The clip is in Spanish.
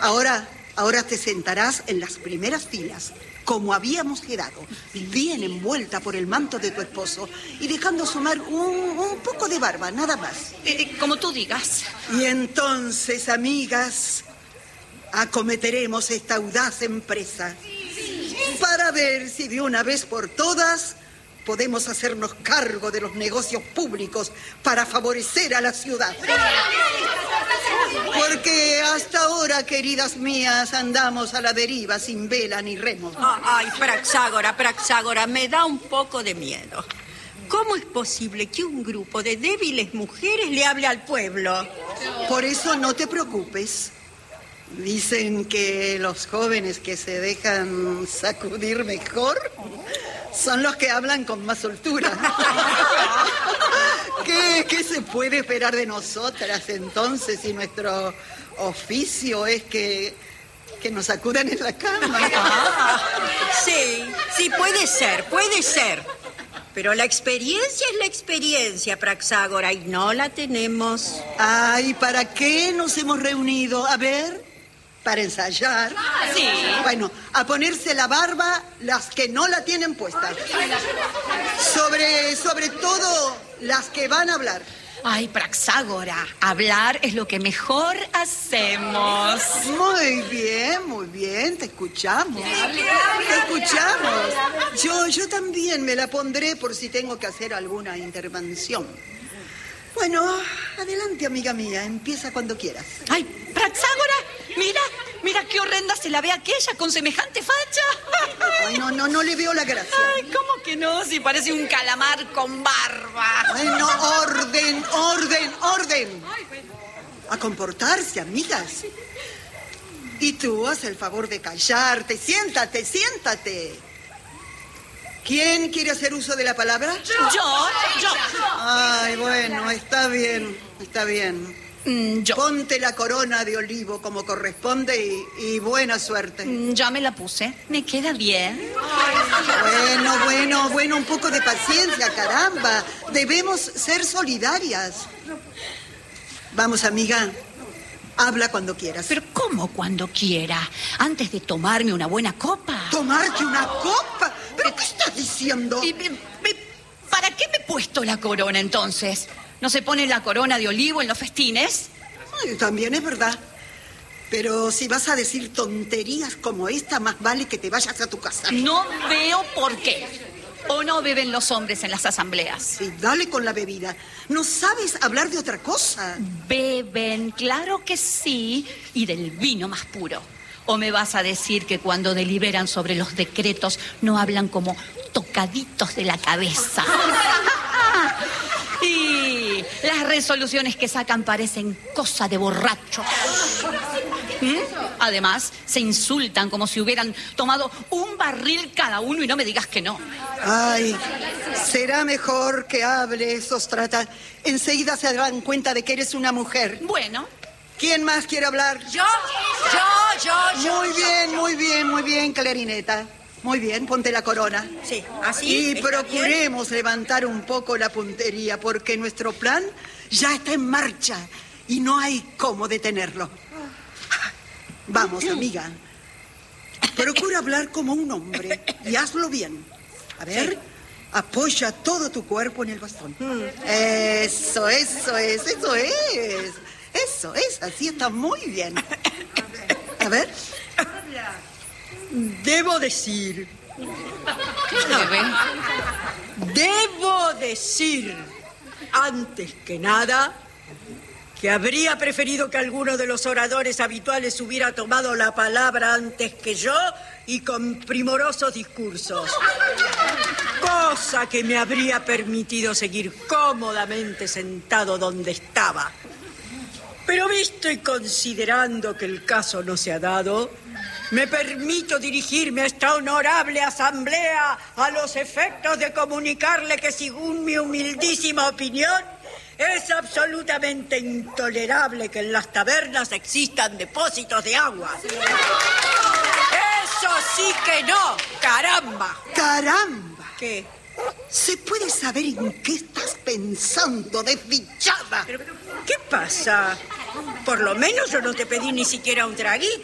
Ahora te sentarás en las primeras filas, como habíamos quedado, bien envuelta por el manto de tu esposo y dejando asomar un poco de barba, nada más. Como tú digas. Y entonces, amigas, acometeremos esta audaz empresa para ver si de una vez por todas podemos hacernos cargo de los negocios públicos para favorecer a la ciudad. Porque hasta ahora, queridas mías, andamos a la deriva sin vela ni remo. Ay, Praxágora, me da un poco de miedo. ¿Cómo es posible que un grupo de débiles mujeres le hable al pueblo? Por eso no te preocupes. Dicen que los jóvenes que se dejan sacudir mejor son los que hablan con más soltura. ¿Qué se puede esperar de nosotras entonces si nuestro oficio es que nos sacudan en la cama? Sí, puede ser. Pero la experiencia es la experiencia, Praxágora, y no la tenemos. Ay, ¿para qué nos hemos reunido? A ver, para ensayar. Sí. Bueno, a ponerse la barba las que no la tienen puesta. Sobre todo las que van a hablar. Ay, Praxágora, hablar es lo que mejor hacemos. Muy bien, te escuchamos. Yo también me la pondré por si tengo que hacer alguna intervención. Bueno, adelante, amiga mía, empieza cuando quieras. Ay, Praxágora, mira qué horrenda se la ve aquella con semejante facha. Ay, no le veo la gracia. Ay, ¿cómo que no? Si parece un calamar con barba. Bueno, orden. A comportarse, amigas. Y tú, haz el favor de callarte. Siéntate. ¿Quién quiere hacer uso de la palabra? Yo. Ay, bueno, está bien. Yo. Ponte la corona de olivo como corresponde y buena suerte. Ya me la puse. Me queda bien. Bueno, un poco de paciencia, caramba. Debemos ser solidarias. Vamos, amiga. Habla cuando quieras. ¿Pero cómo cuando quiera? Antes de tomarme una buena copa. ¿Tomarte una copa? ¿Pero qué estás diciendo? ¿Para qué me he puesto la corona entonces? ¿No se pone la corona de olivo en los festines? Ay, también es verdad. Pero si vas a decir tonterías como esta, más vale que te vayas a tu casa. No veo por qué. ¿O no beben los hombres en las asambleas? Sí, dale con la bebida. ¿No sabes hablar de otra cosa? Beben, claro que sí, y del vino más puro. ¿O me vas a decir que cuando deliberan sobre los decretos no hablan como tocaditos de la cabeza? Y las resoluciones que sacan parecen cosa de borrachos. Además, se insultan como si hubieran tomado un barril cada uno y no me digas que no. Ay, será mejor que hables, Ostrata. Enseguida se darán cuenta de que eres una mujer. Bueno. ¿Quién más quiere hablar? Yo. Muy bien, Clarineta. Muy bien, ponte la corona. Sí, así. Y procuremos levantar un poco la puntería, porque nuestro plan ya está en marcha y no hay cómo detenerlo. Vamos, amiga. Procura hablar como un hombre y hazlo bien. A ver, sí. Apoya todo tu cuerpo en el bastón. Eso es. Así está muy bien. A ver. Debo decir, antes que nada, que habría preferido que alguno de los oradores habituales hubiera tomado la palabra antes que yo y con primorosos discursos. Cosa que me habría permitido seguir cómodamente sentado donde estaba. Pero visto y considerando que el caso no se ha dado, me permito dirigirme a esta honorable asamblea a los efectos de comunicarle que, según mi humildísima opinión, es absolutamente intolerable que en las tabernas existan depósitos de agua. ¡Eso sí que no! ¡Caramba! ¡Caramba! ¿Qué? ¿Se puede saber en qué estás pensando, desdichada? ¿Pero qué pasa? Por lo menos yo no te pedí ni siquiera un traguito.